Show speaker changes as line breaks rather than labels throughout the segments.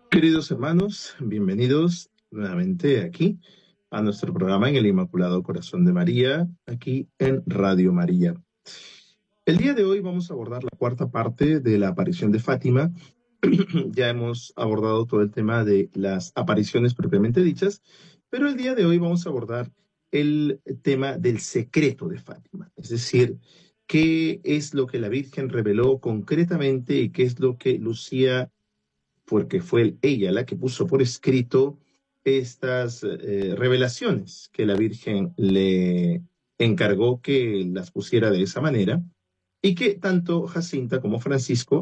Queridos hermanos, bienvenidos nuevamente aquí a nuestro programa en el Inmaculado Corazón de María, aquí en Radio María. El día de hoy vamos a abordar la cuarta parte de la aparición de Fátima. Ya hemos abordado todo el tema de las apariciones propiamente dichas, pero el día de hoy vamos a abordar el tema del secreto de Fátima, es decir, qué es lo que la Virgen reveló concretamente y qué es lo que Lucía, porque fue ella la que puso por escrito estas revelaciones que la Virgen le encargó que las pusiera de esa manera, y que tanto Jacinta como Francisco,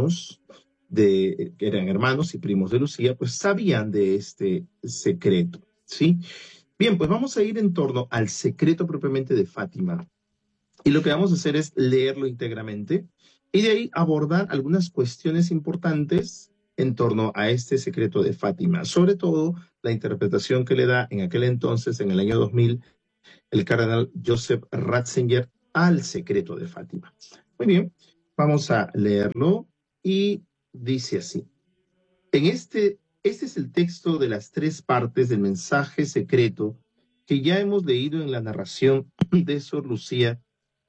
que eran hermanos y primos de Lucía, pues sabían de este secreto, ¿sí? Bien, pues vamos a ir en torno al secreto propiamente de Fátima. Y lo que vamos a hacer es leerlo íntegramente y de ahí abordar algunas cuestiones importantes en torno a este secreto de Fátima, sobre todo la interpretación que le da en aquel entonces, en el año 2000, el cardenal Joseph Ratzinger al secreto de Fátima. Muy bien, vamos a leerlo y dice así. Este es el texto de las tres partes del mensaje secreto que ya hemos leído en la narración de Sor Lucía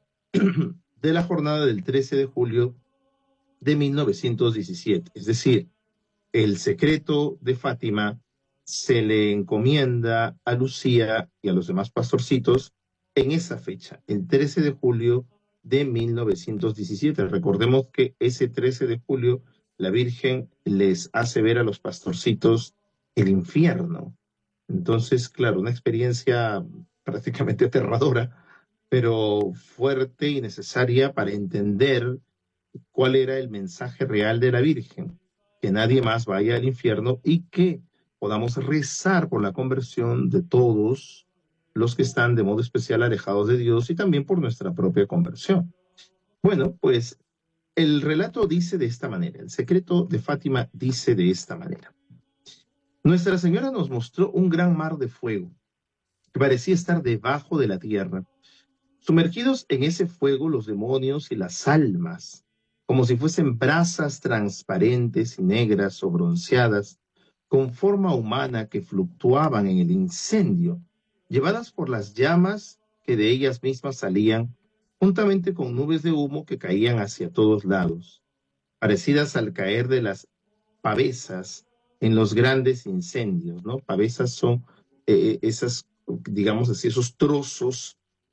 de la jornada del 13 de julio de 1917. Es decir, el secreto de Fátima se le encomienda a Lucía y a los demás pastorcitos en esa fecha, el 13 de julio de 1917. Recordemos que ese 13 de julio la Virgen les hace ver a los pastorcitos el infierno. Entonces, claro, una experiencia prácticamente aterradora, pero fuerte y necesaria para entender cuál era el mensaje real de la Virgen, que nadie más vaya al infierno y que podamos rezar por la conversión de todos los que están de modo especial alejados de Dios y también por nuestra propia conversión. Bueno, pues el relato dice de esta manera, el secreto de Fátima dice de esta manera. Nuestra Señora nos mostró un gran mar de fuego que parecía estar debajo de la tierra. Sumergidos en ese fuego los demonios y las almas, como si fuesen brasas transparentes y negras o bronceadas, con forma humana que fluctuaban en el incendio, llevadas por las llamas que de ellas mismas salían, juntamente con nubes de humo que caían hacia todos lados, parecidas al caer de las pavesas en los grandes incendios, ¿no? Pavesas son esas, digamos así, esos trozos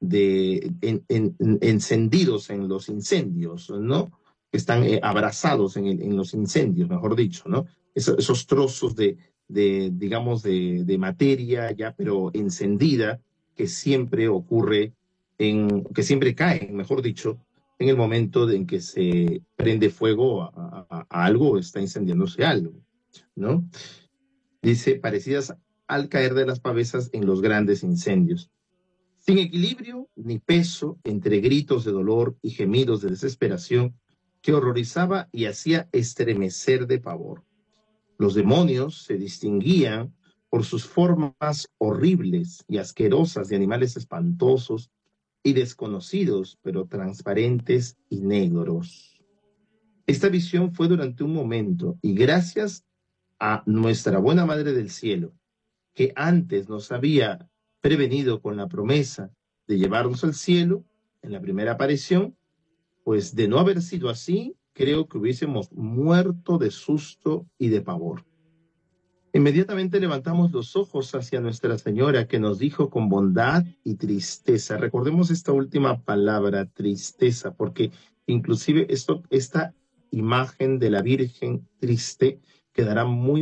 encendidos en los incendios, ¿no? Que están abrazados en los incendios, mejor dicho, ¿no? Esos trozos digamos, de materia ya, pero encendida, que siempre ocurre, que siempre cae, mejor dicho, en el momento en que se prende fuego a algo, está incendiándose algo, ¿no? Dice, parecidas al caer de las pavesas en los grandes incendios. Sin equilibrio ni peso, entre gritos de dolor y gemidos de desesperación, que horrorizaba y hacía estremecer de pavor. Los demonios se distinguían por sus formas horribles y asquerosas de animales espantosos y desconocidos, pero transparentes y negros. Esta visión fue durante un momento y gracias a nuestra buena Madre del Cielo, que antes nos había prevenido con la promesa de llevarnos al cielo en la primera aparición, pues de no haber sido así, creo que hubiésemos muerto de susto y de pavor. Inmediatamente levantamos los ojos hacia Nuestra Señora, que nos dijo con bondad y tristeza. Recordemos esta última palabra, tristeza, porque inclusive esta imagen de la Virgen triste quedará muy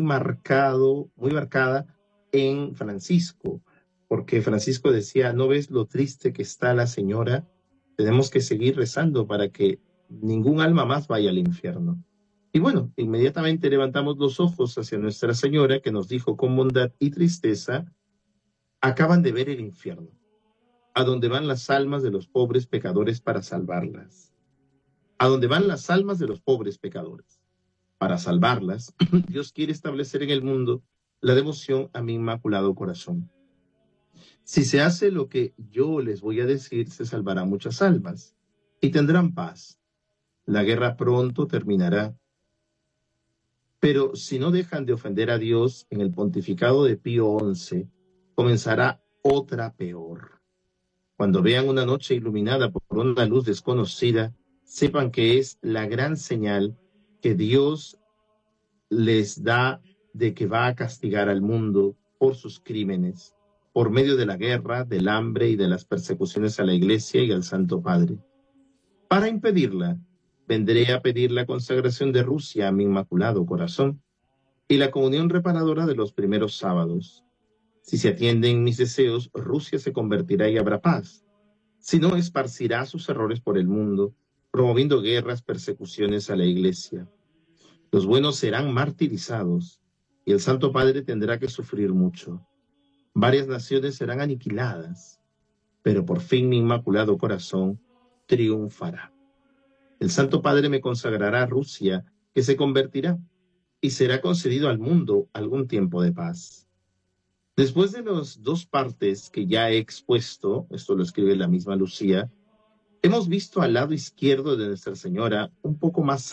marcada en Francisco, porque Francisco decía, ¿no ves lo triste que está la Señora? Tenemos que seguir rezando para que ningún alma más vaya al infierno. Y bueno, inmediatamente levantamos los ojos hacia Nuestra Señora, que nos dijo con bondad y tristeza, acaban de ver el infierno, a donde van las almas de los pobres pecadores para salvarlas. A donde van las almas de los pobres pecadores para salvarlas, Dios quiere establecer en el mundo la devoción a mi Inmaculado Corazón. Si se hace lo que yo les voy a decir, se salvarán muchas almas y tendrán paz. La guerra pronto terminará, Pero si no dejan de ofender a Dios, en el pontificado de Pío XI comenzará otra peor. Cuando vean una noche iluminada por una luz desconocida, sepan que es la gran señal que Dios les da de que va a castigar al mundo por sus crímenes, por medio de la guerra, del hambre y de las persecuciones a la Iglesia y al Santo Padre. Para impedirla, vendré a pedir la consagración de Rusia a mi Inmaculado Corazón y la comunión reparadora de los primeros sábados. Si se atienden mis deseos, Rusia se convertirá y habrá paz. Si no, esparcirá sus errores por el mundo, promoviendo guerras, persecuciones a la Iglesia. Los buenos serán martirizados y el Santo Padre tendrá que sufrir mucho. Varias naciones serán aniquiladas, pero por fin mi Inmaculado Corazón triunfará. El Santo Padre me consagrará a Rusia, que se convertirá, y será concedido al mundo algún tiempo de paz. Después de las dos partes que ya he expuesto, esto lo escribe la misma Lucía, hemos visto al lado izquierdo de Nuestra Señora, un poco más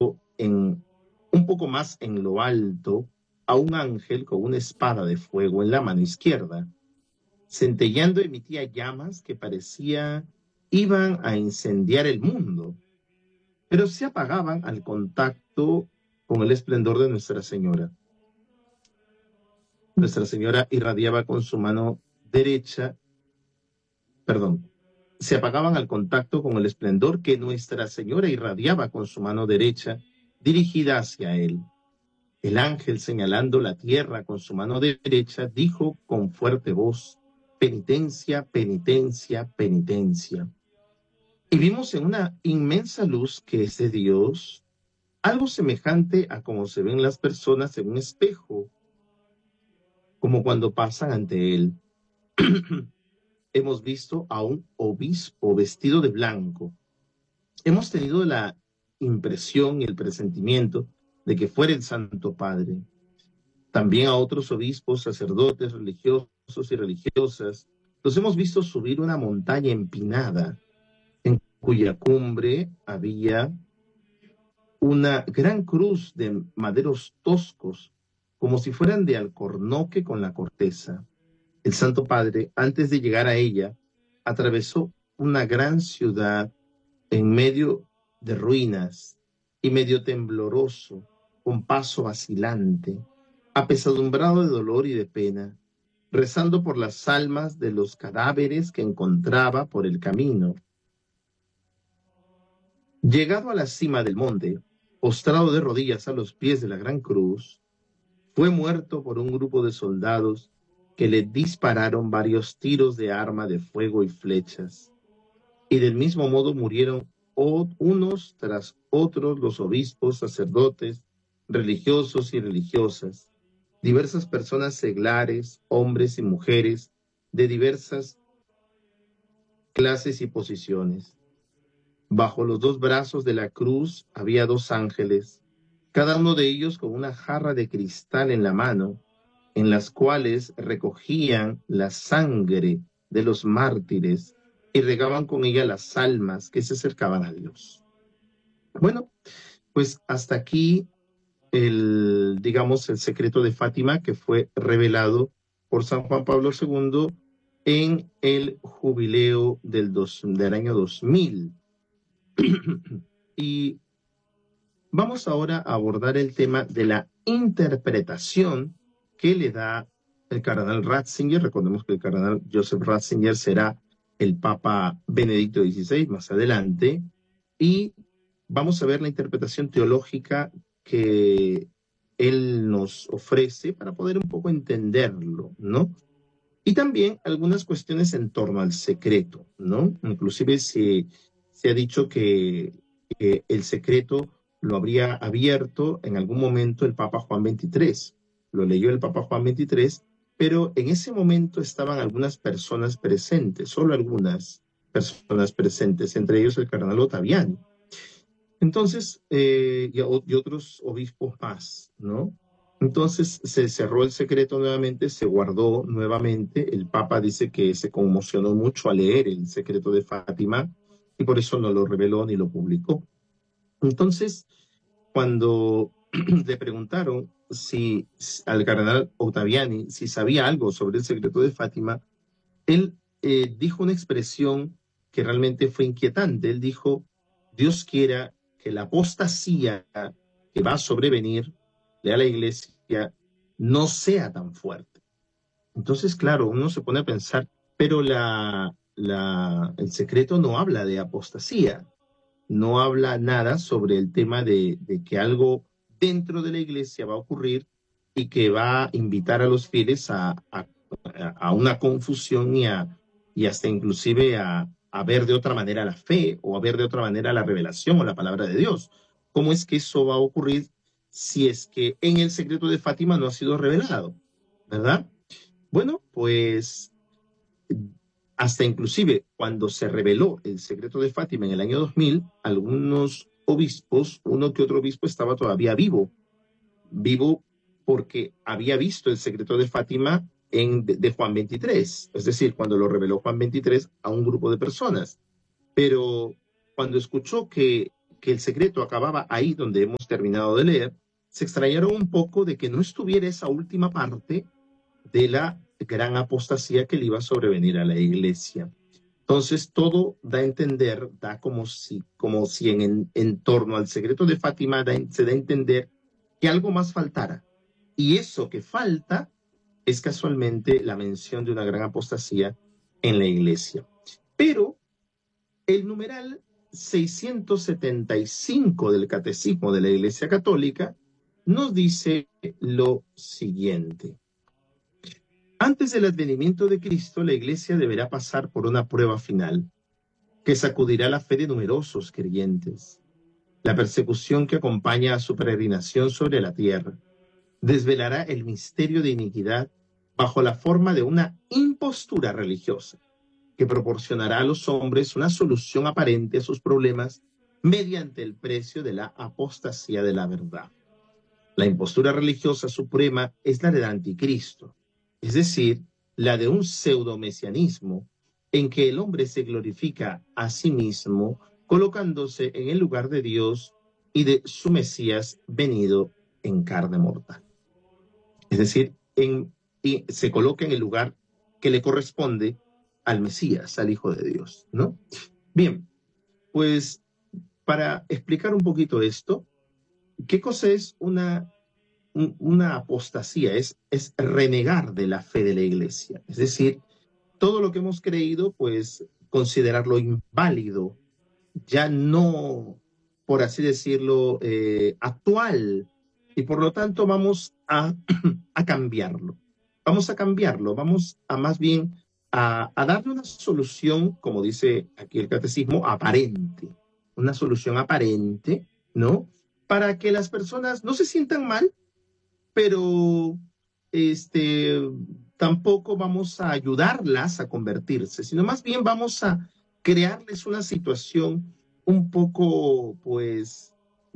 en lo alto, a un ángel con una espada de fuego en la mano izquierda. Centelleando emitía llamas que parecía iban a incendiar el mundo, pero se apagaban al contacto con el esplendor de Nuestra Señora. Nuestra Señora irradiaba con su mano derecha, se apagaban al contacto con el esplendor que Nuestra Señora irradiaba con su mano derecha, dirigida hacia él. El ángel, señalando la tierra con su mano derecha, dijo con fuerte voz: penitencia, penitencia, penitencia. Y vimos en una inmensa luz que es de Dios, algo semejante a como se ven las personas en un espejo, como cuando pasan ante él. Hemos visto a un obispo vestido de blanco. Hemos tenido la impresión y el presentimiento de que fuera el Santo Padre. También a otros obispos, sacerdotes, religiosos y religiosas, los hemos visto subir una montaña empinada, en cuya cumbre había una gran cruz de maderos toscos, como si fueran de alcornoque con la corteza. El Santo Padre, antes de llegar a ella, atravesó una gran ciudad en medio de ruinas y medio tembloroso, con paso vacilante, apesadumbrado de dolor y de pena, rezando por las almas de los cadáveres que encontraba por el camino. Llegado a la cima del monte, postrado de rodillas a los pies de la gran cruz, fue muerto por un grupo de soldados que le dispararon varios tiros de arma de fuego y flechas. Y del mismo modo murieron unos tras otros los obispos, sacerdotes, religiosos y religiosas, diversas personas seglares, hombres y mujeres, de diversas clases y posiciones. Bajo los dos brazos de la cruz había dos ángeles, cada uno de ellos con una jarra de cristal en la mano, en las cuales recogían la sangre de los mártires y regaban con ella las almas que se acercaban a Dios. Bueno, pues hasta aquí el secreto de Fátima que fue revelado por San Juan Pablo II en el jubileo del año 2000. Y vamos ahora a abordar el tema de la interpretación que le da el cardenal Ratzinger. Recordemos que el cardenal Joseph Ratzinger será el Papa Benedicto XVI más adelante, y vamos a ver la interpretación teológica que él nos ofrece para poder un poco entenderlo, ¿no? Y también algunas cuestiones en torno al secreto, ¿no? Inclusive se ha dicho que el secreto lo habría abierto en algún momento el Papa Juan XXIII. Lo leyó el Papa Juan XXIII, pero en ese momento estaban algunas personas presentes, solo algunas personas presentes, entre ellos el cardenal Ottaviani. Entonces, y otros obispos más, ¿no? Entonces se cerró el secreto nuevamente, se guardó nuevamente. El Papa dice que se conmocionó mucho al leer el secreto de Fátima y por eso no lo reveló ni lo publicó. Entonces, cuando le preguntaron si al cardenal Ottaviani si sabía algo sobre el secreto de Fátima, él dijo una expresión que realmente fue inquietante. Él dijo, Dios quiera que la apostasía que va a sobrevenir a la iglesia no sea tan fuerte. Entonces, claro, uno se pone a pensar, pero el secreto no habla de apostasía, no habla nada sobre el tema de que algo dentro de la iglesia va a ocurrir y que va a invitar a los fieles a una confusión y hasta inclusive a ver de otra manera la fe o a ver de otra manera la revelación o la palabra de Dios. ¿Cómo es que eso va a ocurrir si es que en el secreto de Fátima no ha sido revelado? ¿Verdad? Bueno, pues hasta inclusive cuando se reveló el secreto de Fátima en el año 2000, algunos obispos, uno que otro obispo estaba todavía vivo porque había visto el secreto de Fátima de Juan 23, es decir, cuando lo reveló Juan 23 a un grupo de personas. Pero cuando escuchó que el secreto acababa ahí donde hemos terminado de leer, se extrañaron un poco de que no estuviera esa última parte de la gran apostasía que le iba a sobrevenir a la iglesia. Entonces todo da a entender, da como si en torno al secreto de Fátima se da a entender que algo más faltara. Y eso que falta es casualmente la mención de una gran apostasía en la iglesia. Pero el numeral 675 del Catecismo de la Iglesia Católica nos dice lo siguiente. Antes del advenimiento de Cristo, la Iglesia deberá pasar por una prueba final que sacudirá la fe de numerosos creyentes. La persecución que acompaña a su peregrinación sobre la tierra desvelará el misterio de iniquidad bajo la forma de una impostura religiosa que proporcionará a los hombres una solución aparente a sus problemas mediante el precio de la apostasía de la verdad. La impostura religiosa suprema es la del anticristo, es decir, la de un pseudo-mesianismo en que el hombre se glorifica a sí mismo colocándose en el lugar de Dios y de su Mesías venido en carne mortal. Es decir, y se coloca en el lugar que le corresponde al Mesías, al Hijo de Dios, ¿no? Bien, pues para explicar un poquito esto, ¿qué cosa es una apostasía? Es renegar de la fe de la iglesia. Es decir, todo lo que hemos creído, pues considerarlo inválido, ya no, por así decirlo, actual, y por lo tanto vamos a cambiarlo. Vamos a cambiarlo, vamos a más bien a darle una solución, como dice aquí el catecismo, aparente, una solución aparente, ¿no? Para que las personas no se sientan mal, pero este, tampoco vamos a ayudarlas a convertirse, sino más bien vamos a crearles una situación un poco, pues,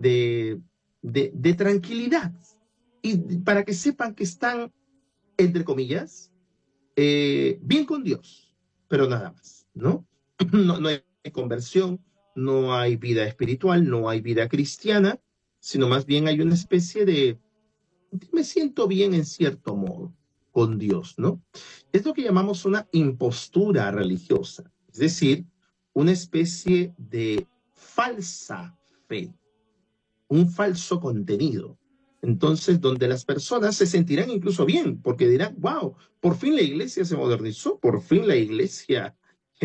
de tranquilidad y para que sepan que están, entre comillas, bien con Dios, pero nada más, ¿no? No hay conversión, no hay vida espiritual, no hay vida cristiana, sino más bien hay una especie de me siento bien en cierto modo con Dios, ¿no? Es lo que llamamos una impostura religiosa, es decir, una especie de falsa fe, un falso contenido. Entonces, donde las personas se sentirán incluso bien, porque dirán, wow, por fin la iglesia se modernizó, por fin la iglesia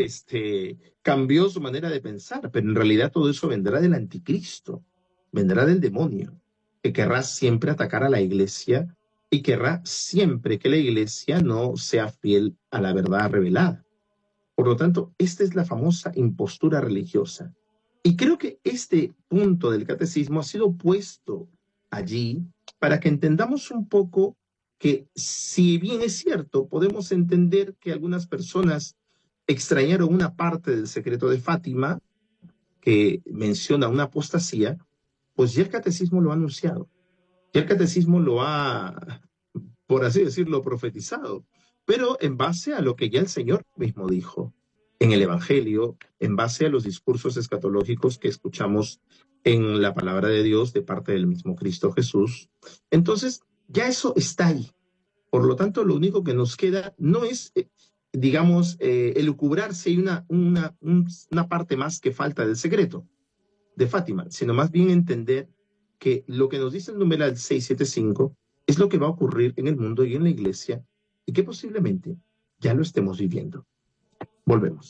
cambió su manera de pensar, pero en realidad todo eso vendrá del anticristo, vendrá del demonio, que querrá siempre atacar a la iglesia y querrá siempre que la iglesia no sea fiel a la verdad revelada. Por lo tanto, esta es la famosa impostura religiosa. Y creo que este punto del catecismo ha sido puesto allí para que entendamos un poco que, si bien es cierto, podemos entender que algunas personas extrañaron una parte del secreto de Fátima que menciona una apostasía, pues ya el catecismo lo ha anunciado, ya el catecismo lo ha, por así decirlo, profetizado, pero en base a lo que ya el Señor mismo dijo. en el Evangelio, en base a los discursos escatológicos que escuchamos en la palabra de Dios de parte del mismo Cristo Jesús. Entonces, ya eso está ahí. Por lo tanto, lo único que nos queda no es, digamos, elucubrar si hay una parte más que falta del secreto de Fátima, sino más bien entender que lo que nos dice el numeral 675 es lo que va a ocurrir en el mundo y en la iglesia y que posiblemente ya lo estemos viviendo. Volvemos.